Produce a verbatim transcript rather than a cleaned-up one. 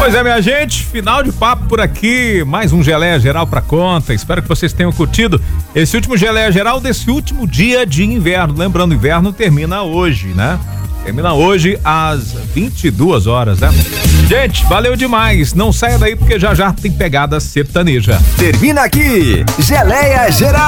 Pois é, minha gente, final de papo por aqui, mais um Geleia Geral pra conta. Espero que vocês tenham curtido esse último Geleia Geral desse último dia de inverno. Lembrando, o inverno termina hoje, né? Termina hoje às vinte e duas horas, né? Gente, valeu demais. Não saia daí porque já já tem pegada sertaneja. Termina aqui, Geleia Geral.